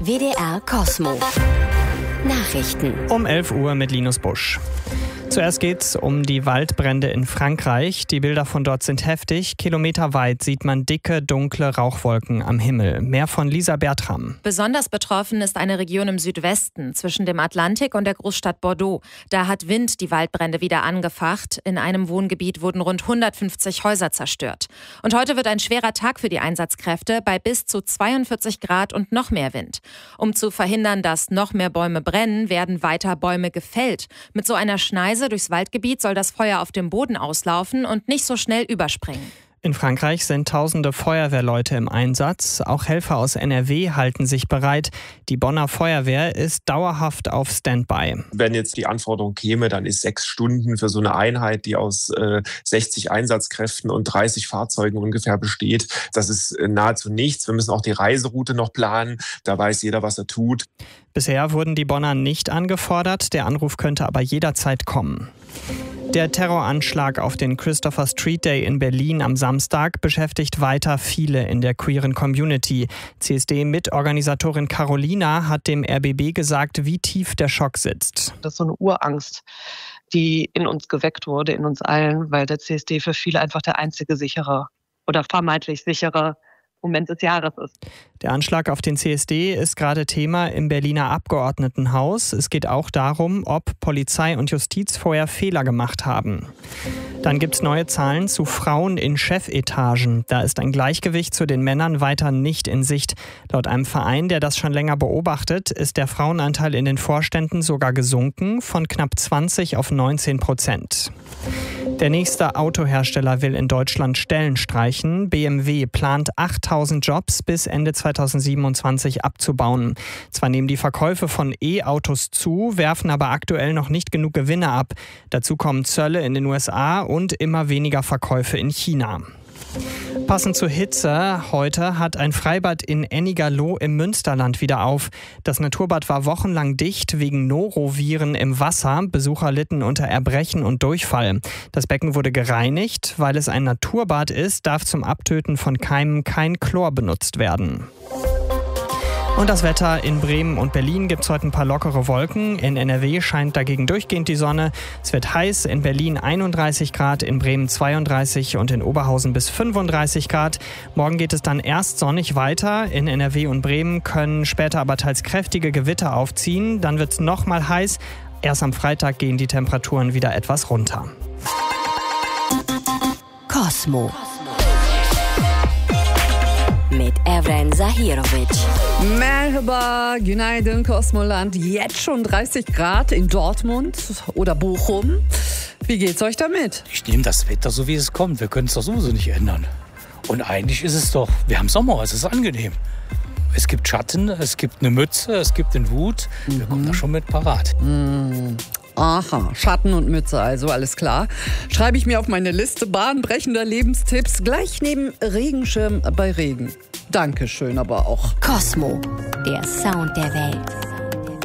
WDR Kosmo. Nachrichten. Um 11 Uhr mit Linus Busch. Zuerst geht's um die Waldbrände in Frankreich. Die Bilder von dort sind heftig. Kilometerweit sieht man dicke, dunkle Rauchwolken am Himmel. Mehr von Lisa Bertram. Besonders betroffen ist eine Region im Südwesten, zwischen dem Atlantik und der Großstadt Bordeaux. Da hat Wind die Waldbrände wieder angefacht. In einem Wohngebiet wurden rund 150 Häuser zerstört. Und heute wird ein schwerer Tag für die Einsatzkräfte bei bis zu 42 Grad und noch mehr Wind. Um zu verhindern, dass noch mehr Bäume brennen, werden weiter Bäume gefällt. Mit so einer Schneise durchs Waldgebiet soll das Feuer auf dem Boden auslaufen und nicht so schnell überspringen. In Frankreich sind tausende Feuerwehrleute im Einsatz. Auch Helfer aus NRW halten sich bereit. Die Bonner Feuerwehr ist dauerhaft auf Standby. Wenn jetzt die Anforderung käme, dann ist 6 Stunden für so eine Einheit, die aus 60 Einsatzkräften und 30 Fahrzeugen ungefähr besteht. Das ist nahezu nichts. Wir müssen auch die Reiseroute noch planen. Da weiß jeder, was er tut. Bisher wurden die Bonner nicht angefordert. Der Anruf könnte aber jederzeit kommen. Der Terroranschlag auf den Christopher Street Day in Berlin am Samstag beschäftigt weiter viele in der queeren Community. CSD-Mitorganisatorin Carolina hat dem RBB gesagt, wie tief der Schock sitzt. Das ist so eine Urangst, die in uns geweckt wurde, in uns allen, weil der CSD für viele einfach der einzige sichere oder vermeintlich sichere Moment des Jahres ist. Der Anschlag auf den CSD ist gerade Thema im Berliner Abgeordnetenhaus. Es geht auch darum, ob Polizei und Justiz vorher Fehler gemacht haben. Dann gibt es neue Zahlen zu Frauen in Chefetagen. Da ist ein Gleichgewicht zu den Männern weiter nicht in Sicht. Laut einem Verein, der das schon länger beobachtet, ist der Frauenanteil in den Vorständen sogar gesunken von knapp 20 auf 19%. Der nächste Autohersteller will in Deutschland Stellen streichen. BMW plant 8.000 Jobs bis Ende 2027 abzubauen. Zwar nehmen die Verkäufe von E-Autos zu, werfen aber aktuell noch nicht genug Gewinne ab. Dazu kommen Zölle in den USA und immer weniger Verkäufe in China. Passend zur Hitze, heute hat ein Freibad in Ennigerloh im Münsterland wieder auf. Das Naturbad war wochenlang dicht wegen Noroviren im Wasser. Besucher litten unter Erbrechen und Durchfall. Das Becken wurde gereinigt. Weil es ein Naturbad ist, darf zum Abtöten von Keimen kein Chlor benutzt werden. Und das Wetter: in Bremen und Berlin gibt es heute ein paar lockere Wolken. In NRW scheint dagegen durchgehend die Sonne. Es wird heiß, in Berlin 31 Grad, in Bremen 32 und in Oberhausen bis 35 Grad. Morgen geht es dann erst sonnig weiter. In NRW und Bremen können später aber teils kräftige Gewitter aufziehen. Dann wird es nochmal heiß. Erst am Freitag gehen die Temperaturen wieder etwas runter. Kosmo. Mit Evren Zahirovic. Merhaba, günaydın Kosmoland. Jetzt schon 30 Grad in Dortmund oder Bochum. Wie geht's euch damit? Ich nehme das Wetter so, wie es kommt. Wir können es doch sowieso nicht ändern. Und eigentlich ist es doch, wir haben Sommer, es ist angenehm. Es gibt Schatten, es gibt eine Mütze, es gibt den Hut. Wir kommen da schon mit parat. Aha, Schatten und Mütze, also alles klar. Schreibe ich mir auf meine Liste bahnbrechender Lebenstipps gleich neben Regenschirm bei Regen. Dankeschön aber auch. Kosmo, der Sound der Welt.